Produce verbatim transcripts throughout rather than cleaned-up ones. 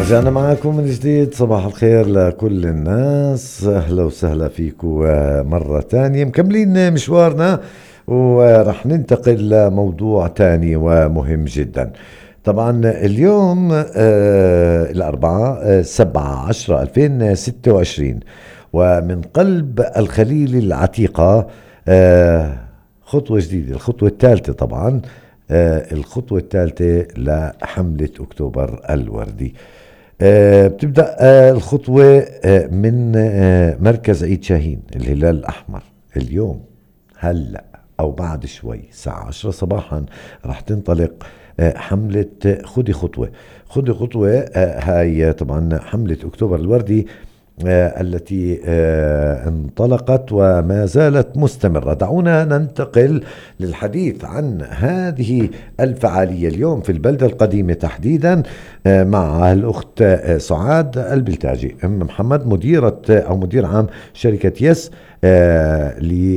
رجعنا معكم من جديد. صباح الخير لكل الناس، أهلا وسهلا فيكم مرة تانية. مكملين مشوارنا ورح ننتقل لموضوع تاني ومهم جدا. طبعا اليوم آه الأربعاء سبعة عشرة ألفين ستة وعشرين، ومن قلب الخليل العتيقة آه خطوة جديدة، الخطوة الثالثة طبعا، آه الخطوة الثالثة لحملة أكتوبر الوردي. آه بتبدأ آه الخطوة آه من آه مركز عيد شاهين الهلال الأحمر. اليوم هلأ أو بعد شوي الساعة عشرة صباحا رح تنطلق آه حملة خدي خطوة. خدي خطوة آه هاي طبعا حملة أكتوبر الوردي آه التي آه انطلقت وما زالت مستمرة. دعونا ننتقل للحديث عن هذه الفعالية اليوم في البلدة القديمة تحديدا آه مع الأخت آه سعاد البلتاجي أم محمد، مديرة آه أو مدير عام شركة يس آه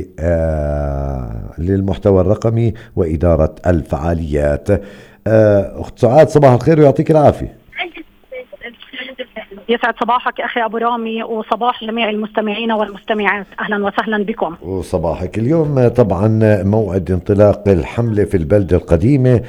آه للمحتوى الرقمي وإدارة الفعاليات. آه أخت سعاد صباح الخير ويعطيك العافية. يسعد صباحك أخي أبو رامي وصباح جميع المستمعين والمستمعات، أهلا وسهلا بكم. وصباحك. اليوم طبعا موعد انطلاق الحملة في البلدة القديمة،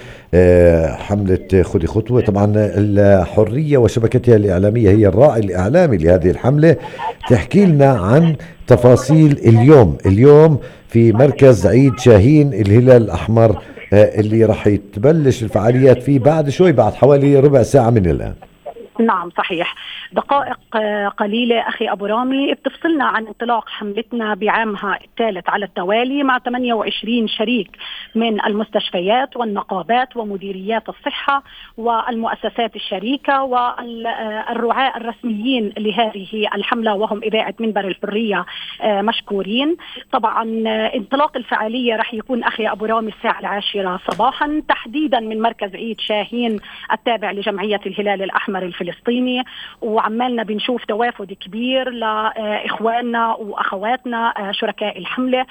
حملة خذي خطوة. طبعا الحرية وشبكتها الإعلامية هي الراعي الإعلامي لهذه الحملة. تحكي لنا عن تفاصيل اليوم اليوم في مركز عيد شاهين الهلال الأحمر اللي راح تبلش الفعاليات فيه بعد شوي، بعد حوالي ربع ساعة من الآن. نعم صحيح، دقائق قليلة أخي أبو رامي بتفصلنا عن انطلاق حملتنا بعامها الثالث على التوالي مع ثمانية وعشرين شريك من المستشفيات والنقابات ومديريات الصحة والمؤسسات الشريكة والرعاة الرسميين لهذه الحملة، وهم إذاعة منبر الحرية مشكورين. طبعا انطلاق الفعالية رح يكون أخي أبو رامي الساعة العاشرة صباحا تحديدا من مركز عيد شاهين التابع لجمعية الهلال الأحمر الفلسطيني، وعمالنا بنشوف توافد كبير لإخواننا وأخواتنا شركاء الحملة،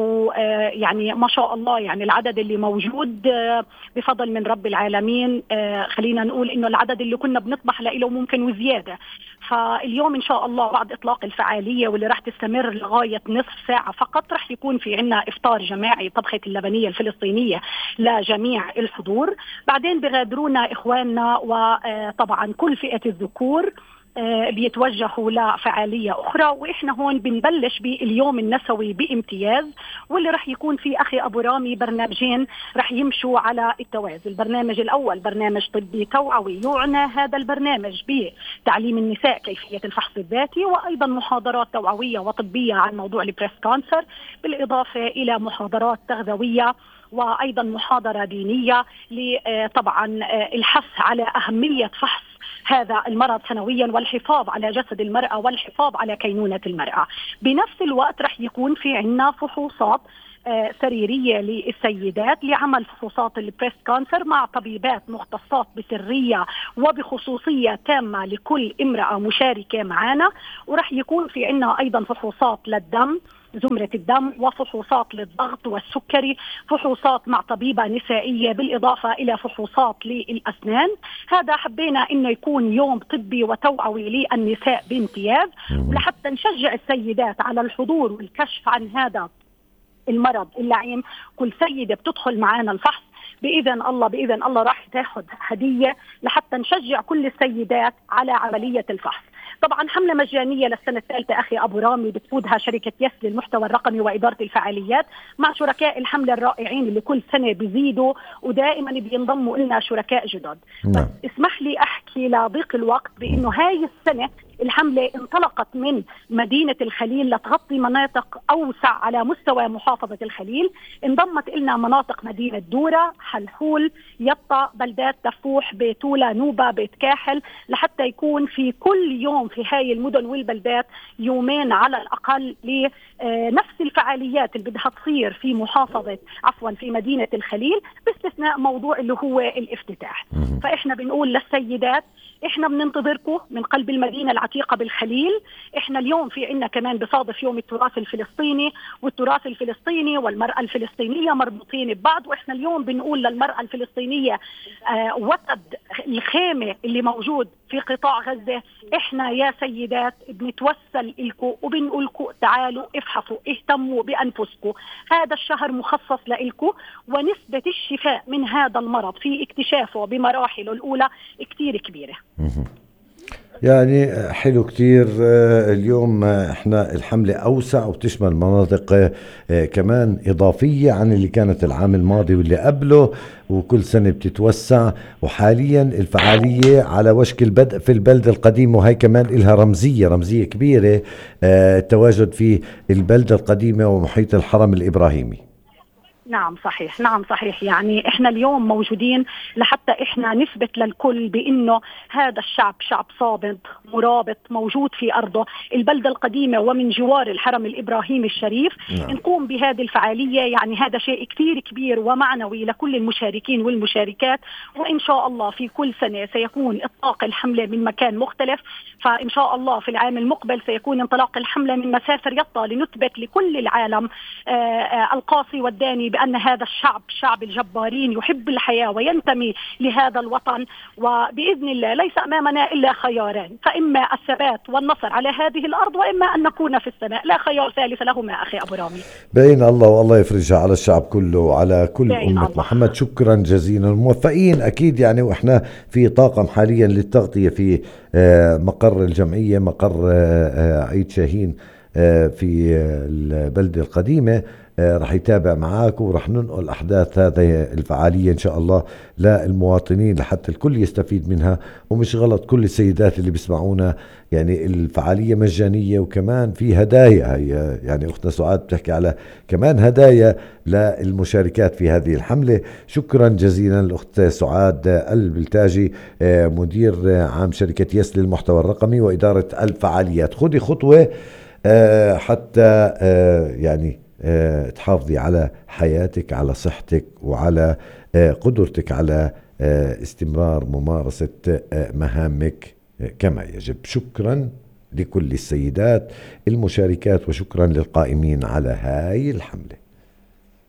ويعني ما شاء الله يعني العدد اللي موجود بفضل من رب العالمين، خلينا نقول إنه العدد اللي كنا بنطمح له ممكن وزيادة. فاليوم إن شاء الله بعد إطلاق الفعالية واللي راح تستمر لغاية نصف ساعة فقط راح يكون في عنا إفطار جماعي طبخة اللبنية الفلسطينية لجميع الحضور. بعدين بغادرونا إخواننا وطبعا كل فئة الذكور بيتوجهوا لفعالية أخرى، وإحنا هون بنبلش باليوم النسوي بامتياز، واللي رح يكون في أخي أبو رامي برنامجين رح يمشوا على التوازي. البرنامج الأول برنامج طبي توعوي، يعنى هذا البرنامج بتعليم النساء كيفية الفحص الذاتي، وأيضا محاضرات توعوية وطبية عن موضوع البريست كانسر، بالإضافة إلى محاضرات تغذوية وأيضا محاضرة دينية لطبعا الحث على أهمية فحص هذا المرض سنويا والحفاظ على جسد المرأة والحفاظ على كينونة المرأة. بنفس الوقت رح يكون في عنا فحوصات سريرية للسيدات لعمل فحوصات البريست كانسر مع طبيبات مختصات بسرية وبخصوصية تامة لكل امرأة مشاركة معنا. ورح يكون في عنا أيضا فحوصات للدم، زمرة الدم، وفحوصات للضغط والسكري، فحوصات مع طبيبة نسائية، بالإضافة إلى فحوصات للأسنان. هذا حبينا إنه يكون يوم طبي وتوعوي للنساء بامتياز، ولحتى نشجع السيدات على الحضور والكشف عن هذا المرض اللعين. كل سيدة بتدخل معانا الفحص بإذن الله بإذن الله راح تاخذ هدية لحتى نشجع كل السيدات على عملية الفحص. طبعا حملة مجانية للسنة الثالثة أخي أبو رامي بتفودها شركة يس للمحتوى الرقمي وإدارة الفعاليات مع شركاء الحملة الرائعين اللي كل سنة بيزيدوا ودائما بينضموا لنا شركاء جدد. بس اسمح لي أحكي لضيق الوقت بأنه هاي السنة الحملة انطلقت من مدينة الخليل لتغطي مناطق أوسع على مستوى محافظة الخليل. انضمت إلنا مناطق مدينة دورة، حلحول، يطا، بلدات تفوح، بيتولا، نوبة، بيت كاحل، لحتى يكون في كل يوم في هاي المدن والبلدات يومين على الأقل لنفس الفعاليات اللي بدها تصير في محافظة عفوا في مدينة الخليل، باستثناء موضوع اللي هو الافتتاح. فإحنا بنقول للسيدات احنا بننتظركم من قلب المدينة العتيقة بالخليل. احنا اليوم في عنا كمان بصادف يوم التراث الفلسطيني، والتراث الفلسطيني والمرأة الفلسطينية مربوطين ببعض. واحنا اليوم بنقول للمرأة الفلسطينية آه وتد الخيمة اللي موجود في قطاع غزة، احنا يا سيدات بنتوسل لكم وبنقول لكم تعالوا افحصوا، اهتموا بأنفسكم. هذا الشهر مخصص لكم، ونسبة الشفاء من هذا المرض في اكتشافه بمراحله الأولى كتير كبيرة. يعني حلو كتير. اليوم احنا الحملة أوسع وبتشمل مناطق كمان إضافية عن اللي كانت العام الماضي واللي قبله، وكل سنة بتتوسع. وحاليا الفعالية على وشك البدء في البلدة القديمة، وهي كمان إلها رمزية رمزية كبيرة، التواجد في البلدة القديمة ومحيط الحرم الإبراهيمي. نعم صحيح، نعم صحيح. يعني احنا اليوم موجودين لحتى احنا نثبت للكل بانه هذا الشعب شعب صامد مرابط موجود في ارضه البلدة القديمة ومن جوار الحرم الابراهيمي الشريف. نعم. نقوم بهذه الفعالية، يعني هذا شيء كثير كبير ومعنوي لكل المشاركين والمشاركات. وان شاء الله في كل سنة سيكون اطلاق الحملة من مكان مختلف، فان شاء الله في العام المقبل سيكون انطلاق الحملة من مسافر يطا، لنثبت لكل العالم آآ آآ القاصي والداني بأن هذا الشعب شعب الجبارين يحب الحياة وينتمي لهذا الوطن. وبإذن الله ليس أمامنا إلا خياران، فإما الثبات والنصر على هذه الأرض، وإما أن نكون في السماء. لا خيار ثالث لهما أخي أبو رامي. بين الله، والله يفرجها على الشعب كله وعلى كل أمة الله. محمد شكرا جزيلا، موفقين أكيد يعني. وإحنا في طاقم حاليا للتغطية في مقر الجمعية، مقر عيد شاهين في البلدة القديمة، رح يتابع معاك ورح ننقل أحداث هذه الفعالية إن شاء الله للمواطنين لحتى الكل يستفيد منها. ومش غلط كل السيدات اللي بيسمعونا، يعني الفعالية مجانية وكمان في هدايا. هي يعني أختنا سعاد بتحكي على كمان هدايا للمشاركات في هذه الحملة. شكرا جزيلا الأخت سعاد البلتاجي، مدير عام شركة يس للمحتوى الرقمي وإدارة الفعاليات. خذي خطوة حتى يعني أه تحافظي على حياتك، على صحتك، وعلى أه قدرتك على أه استمرار ممارسة أه مهامك أه كما يجب. شكرا لكل السيدات المشاركات، وشكرا للقائمين على هاي الحملة.